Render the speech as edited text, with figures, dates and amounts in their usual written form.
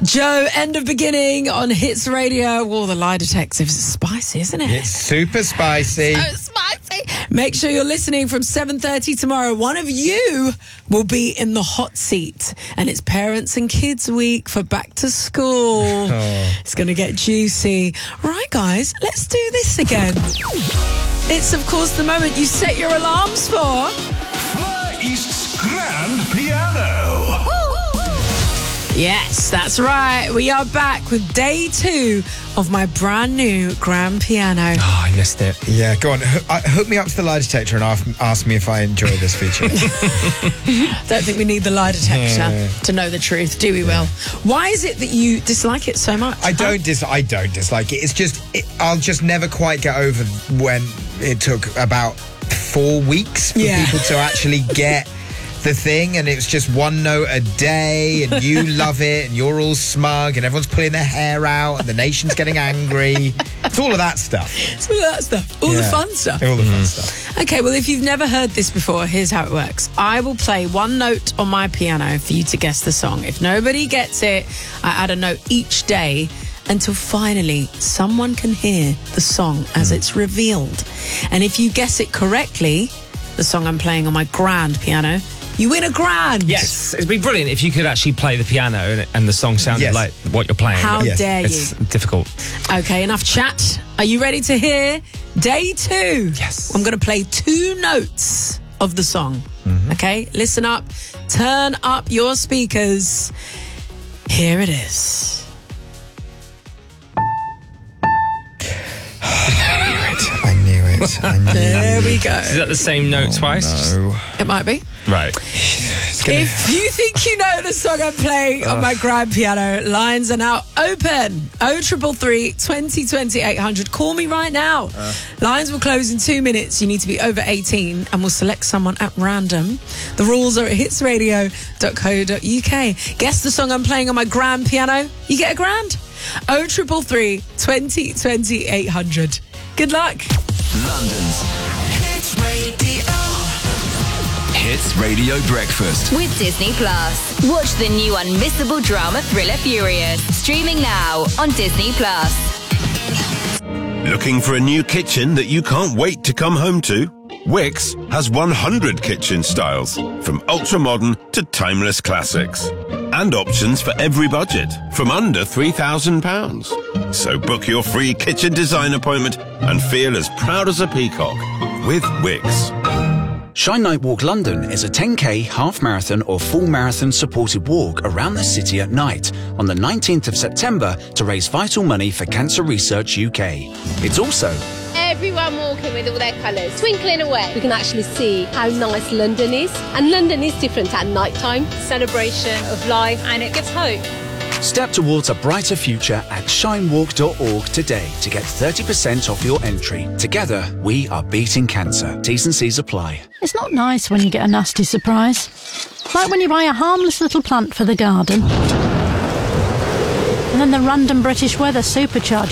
Joe, End of Beginning on Hits Radio. Well, the Lie Detective is spicy, isn't it? It's super spicy. So spicy. Make sure you're listening from 7:30 tomorrow. One of you will be in the hot seat. And it's Parents and Kids Week for back to school. It's going to get juicy. Right, guys, let's do this again. It's, of course, the moment you set your alarms for. Fly East's Grand Piano. Yes, that's right. We are back with day 2 of my brand new grand piano. Oh, I missed it. Yeah, go on. Hook me up to the lie detector and ask me if I enjoy this feature. Don't think we need the lie detector to know the truth, do we, Will? Why is it that you dislike it so much? I don't dislike it. It's just, I'll just never quite get over when it took about 4 weeks for people to actually get the thing, and it's just one note a day, and you love it, and you're all smug, and everyone's pulling their hair out, and the nation's getting angry. It's all of that stuff. It's all of that stuff. All the fun stuff. All the fun stuff. Okay, well, if you've never heard this before, here's how it works. I will play one note on my piano for you to guess the song. If nobody gets it, I add a note each day until finally someone can hear the song as it's revealed. And if you guess it correctly, the song I'm playing on my grand piano, you win a grand. Yes, it'd be brilliant if you could actually play the piano and the song sounded like what you're playing. How dare you? It's difficult. Okay, enough chat. Are you ready to hear day 2? Yes. I'm going to play 2 notes of the song. Okay, listen up. Turn up your speakers. Here it is. I knew it. There we go. Is that the same note twice? No. It might be. Right. If you think you know the song I'm playing on my grand piano, lines are now open. 0333 2020 800. Call me right now. Lines will close in 2 minutes. You need to be over 18 and we'll select someone at random. The rules are at hitsradio.co.uk. Guess the song I'm playing on my grand piano. You get a grand. 0333 2020 800. Good luck. London's Hits Radio. Hits Radio Breakfast With Disney Plus. Watch the new unmissable drama thriller Furious. Streaming now on Disney Plus. Looking for a new kitchen that you can't wait to come home to? Wix has 100 kitchen styles, from ultra-modern to timeless classics. And options for every budget, from under £3,000. So book your free kitchen design appointment and feel as proud as a peacock with Wix. Shine Night Walk London is a 10k, half marathon or full marathon supported walk around the city at night on the 19th of September to raise vital money for Cancer Research UK. It's also everyone walking with all their colours, twinkling away. We can actually see how nice London is. And London is different at night time. Celebration of life, and it gives hope. Step towards a brighter future at shinewalk.org today to get 30% off your entry. Together, we are beating cancer. T's and C's apply. It's not nice when you get a nasty surprise. Like when you buy a harmless little plant for the garden. And then the random British weather supercharges